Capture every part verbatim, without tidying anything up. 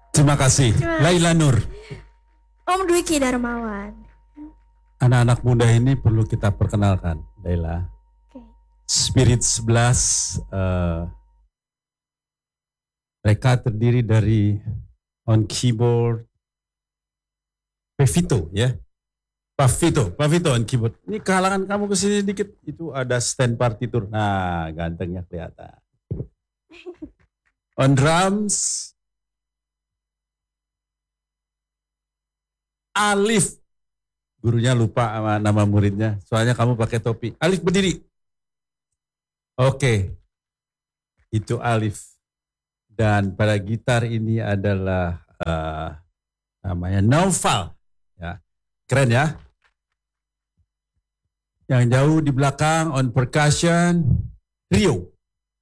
Terima kasih. Terima kasih. Laila Nur. Om Dwiki Darmawan. Anak-anak muda ini perlu kita perkenalkan, Laila. Oke. Spirit sebelas, uh, mereka terdiri dari on keyboard, Pevito ya. Pak Vito, Pak Vito on keyboard. Ini kehalangan kamu kesini dikit, itu ada stand partitur. Nah, gantengnya kelihatan. On drums, Alif. Gurunya lupa sama nama muridnya, soalnya kamu pakai topi. Alif berdiri. Oke, itu Alif. Dan pada gitar ini adalah uh, namanya Naufal. Ya, keren ya. Yang jauh di belakang on percussion, Rio.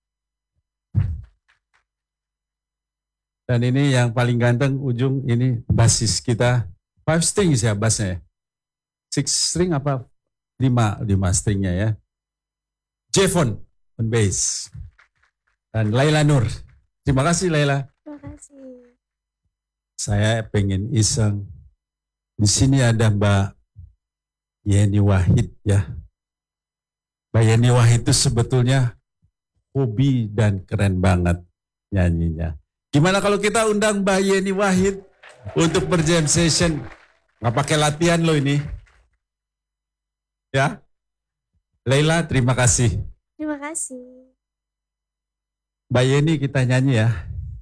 Dan ini yang paling ganteng ujung ini basis kita. Five strings ya bassnya. Six string apa? Lima, lima stringnya ya. Jevon on bass. Dan Laila Nur. Terima kasih Laila. Terima kasih. Saya pengen iseng. Di sini ada Mbak Yeni Wahid ya. Mbak Yeni Wahid itu sebetulnya hobi dan keren banget nyanyinya. Gimana kalau kita undang Mbak Yeni Wahid untuk berjam session? Nggak pakai latihan loh ini. Ya. Laila, terima kasih. Terima kasih. Mbak Yeni kita nyanyi ya.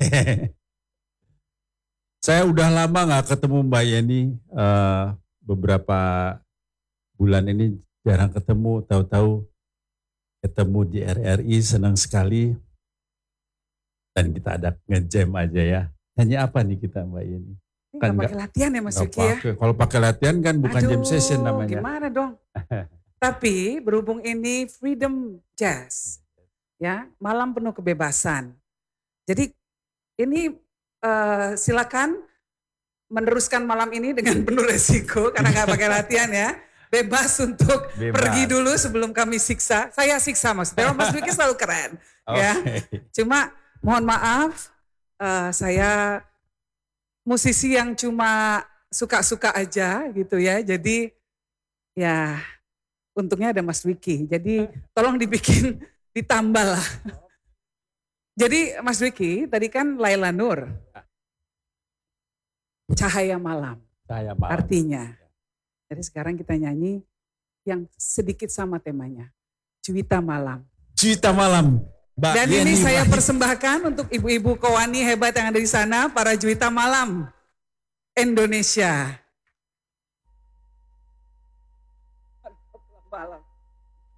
Saya udah lama nggak ketemu Mbak Yeni. Uh, beberapa bulan ini jarang ketemu. Tahu-tahu ketemu di R R I, senang sekali. Dan kita ada ngejam aja ya. Nyanyi apa nih kita Mbak Yeni? Ini kan gak pakai latihan ya Mas Wiki ya? Kalau pakai latihan kan bukan Aduh, jam session namanya. Gimana dong? Tapi berhubung ini Freedom Jazz, ya malam penuh kebebasan. Jadi ini uh, silakan meneruskan malam ini dengan penuh resiko karena nggak pakai latihan ya. Bebas untuk Bebas. Pergi dulu sebelum kami siksa. Saya siksa maksudnya. Mas Wiki selalu keren, Okay. ya. Cuma mohon maaf, uh, saya musisi yang cuma suka-suka aja gitu ya. Jadi ya untungnya ada Mas Wiki. Jadi tolong dibikin ditambah lah. Jadi Mas Wiki tadi kan Laila Nur. Cahaya malam. Cahaya malam. Artinya. Jadi sekarang kita nyanyi yang sedikit sama temanya. Juwita malam. Juwita malam. Mbak Dan Yeni ini saya Wahid. persembahkan untuk ibu-ibu Kowani hebat yang ada di sana, para Juwita Malam Indonesia. Malam.